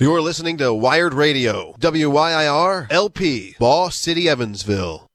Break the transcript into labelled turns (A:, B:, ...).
A: You're listening to Wired Radio, WYIR LP, Boss City, Evansville.